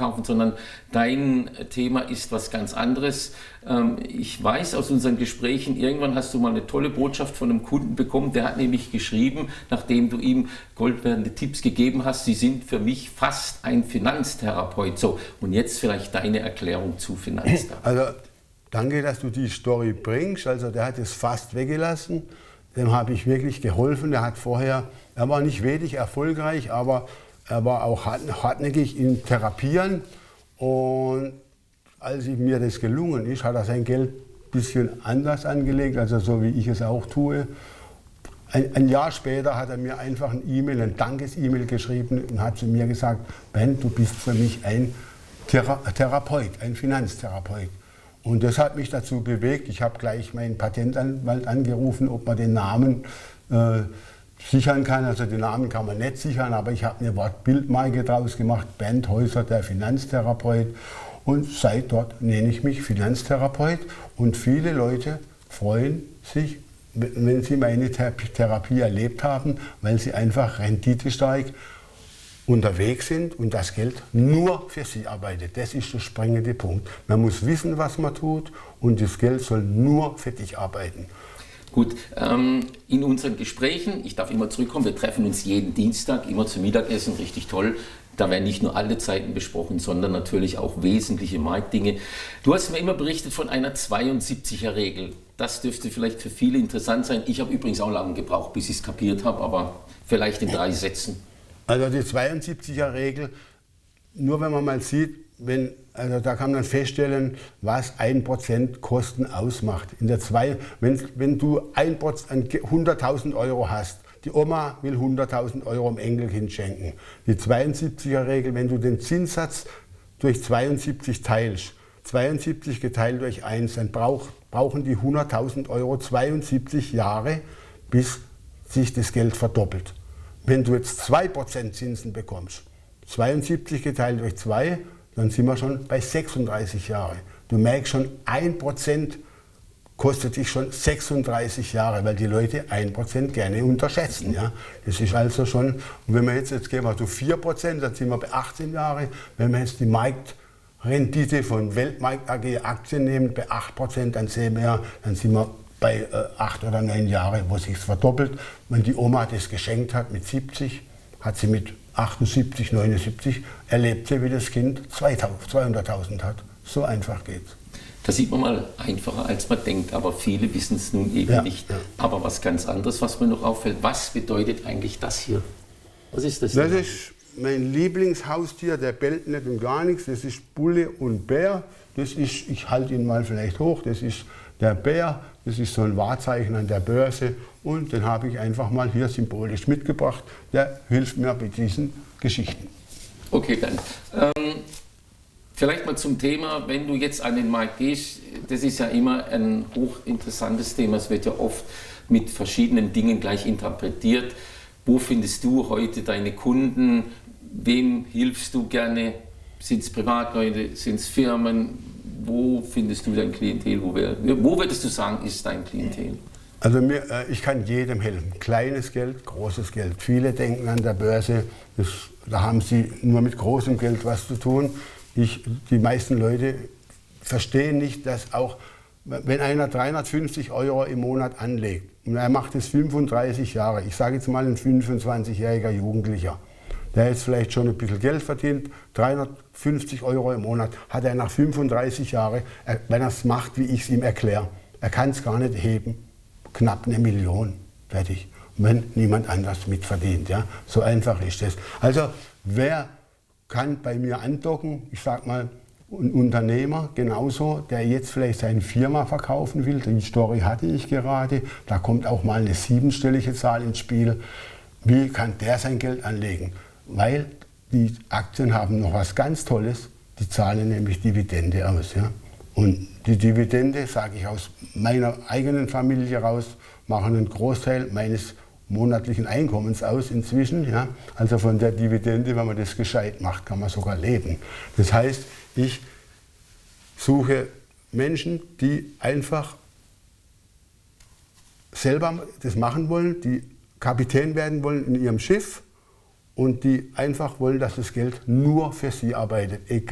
verkaufen, sondern dein Thema ist was ganz anderes. Ich weiß aus unseren Gesprächen, irgendwann hast du mal eine tolle Botschaft von einem Kunden bekommen, der hat nämlich geschrieben, nachdem du ihm goldwerdende Tipps gegeben hast, sie sind für mich fast ein Finanztherapeut. So, und jetzt vielleicht deine Erklärung zu Finanztherapeut. Also, danke, dass du die Story bringst. Also der hat es fast weggelassen. Dem habe ich wirklich geholfen. Er war nicht wenig erfolgreich, aber er war auch hartnäckig in Therapieren. Und als mir das gelungen ist, hat er sein Geld ein bisschen anders angelegt, also so wie ich es auch tue. Ein Jahr später hat er mir einfach ein Dankes-E-Mail geschrieben und hat zu mir gesagt, Ben, du bist für mich ein Therapeut, ein Finanztherapeut. Und das hat mich dazu bewegt, ich habe gleich meinen Patentanwalt angerufen, ob man den Namen sichern kann. Also den Namen kann man nicht sichern, aber ich habe eine Wortbildmarke draus gemacht, Bernd Häuser, der Finanztherapeut. Und seit dort nenne ich mich Finanztherapeut. Und viele Leute freuen sich, wenn sie meine Therapie erlebt haben, weil sie einfach renditestark unterwegs sind und das Geld nur für sie arbeitet. Das ist der springende Punkt. Man muss wissen, was man tut und das Geld soll nur für dich arbeiten. Gut, in unseren Gesprächen, ich darf immer zurückkommen, wir treffen uns jeden Dienstag, immer zum Mittagessen, richtig toll. Da werden nicht nur alle Zeiten besprochen, sondern natürlich auch wesentliche Marktdinge. Du hast mir immer berichtet von einer 72er-Regel. Das dürfte vielleicht für viele interessant sein. Ich habe übrigens auch lange gebraucht, bis ich es kapiert habe, aber vielleicht in 3 Sätzen. Also die 72er-Regel, nur wenn man mal sieht, da kann man feststellen, was 1% Kosten ausmacht. Wenn du 100.000 Euro hast, die Oma will 100.000 Euro dem Enkelkind schenken. Die 72er-Regel, wenn du den Zinssatz durch 72 teilst, 72 geteilt durch 1, dann brauchen die 100.000 Euro 72 Jahre, bis sich das Geld verdoppelt. Wenn du jetzt 2% Zinsen bekommst, 72 geteilt durch 2, dann sind wir schon bei 36 Jahren. Du merkst schon, 1% kostet dich schon 36 Jahre, weil die Leute 1% gerne unterschätzen. Ja? Das ist also schon, und wenn wir jetzt gehen wir zu 4%, dann sind wir bei 18 Jahre. Wenn wir jetzt die Marktrendite von Weltmarkt AG Aktien nehmen, bei 8%, dann sind wir bei 8 oder 9 Jahren, wo sich verdoppelt. Wenn die Oma das geschenkt hat mit 70, hat sie mit 78, 79, erlebt sie, wie das Kind 200.000 hat. So einfach geht's. Das sieht man mal einfacher, als man denkt, aber viele wissen es nun eben nicht. Ja. Aber was ganz anderes, was mir noch auffällt, was bedeutet eigentlich das hier? Was ist das hier? Das ist mein Lieblingshaustier, der bellt nicht und gar nichts. Das ist Bulle und Bär. Das ist, ich halte ihn mal vielleicht hoch, das ist der Bär. Das ist so ein Wahrzeichen an der Börse und den habe ich einfach mal hier symbolisch mitgebracht. Der hilft mir bei diesen Geschichten. Okay, dann. Vielleicht mal zum Thema, wenn du jetzt an den Markt gehst, das ist ja immer ein hochinteressantes Thema, es wird ja oft mit verschiedenen Dingen gleich interpretiert. Wo findest du heute deine Kunden? Wem hilfst du gerne? Sind es Privatleute, sind es Firmen? Wo findest du dein Klientel? Wo würdest du sagen, ist dein Klientel? Also ich kann jedem helfen. Kleines Geld, großes Geld. Viele denken an der Börse, da haben sie nur mit großem Geld was zu tun. Die meisten Leute verstehen nicht, dass auch, wenn einer 350 Euro im Monat anlegt und er macht es 35 Jahre, ich sage jetzt mal ein 25-jähriger Jugendlicher, der jetzt vielleicht schon ein bisschen Geld verdient, 350 Euro im Monat, hat er nach 35 Jahren, wenn er es macht, wie ich es ihm erkläre, er kann es gar nicht heben, knapp 1 Million, fertig, wenn niemand anders mitverdient. Ja? So einfach ist das. Also wer kann bei mir andocken, ich sag mal, ein Unternehmer genauso, der jetzt vielleicht seine Firma verkaufen will, die Story hatte ich gerade, da kommt auch mal eine 7-stellige Zahl ins Spiel. Wie kann der sein Geld anlegen? Weil die Aktien haben noch was ganz Tolles, die zahlen nämlich Dividende aus. Ja? Und die Dividende, sage ich aus meiner eigenen Familie raus, machen einen Großteil meines monatlichen Einkommens aus inzwischen. Ja? Also von der Dividende, wenn man das gescheit macht, kann man sogar leben. Das heißt, ich suche Menschen, die einfach selber das machen wollen, die Kapitän werden wollen in ihrem Schiff und die einfach wollen, dass das Geld nur für sie arbeitet. Egal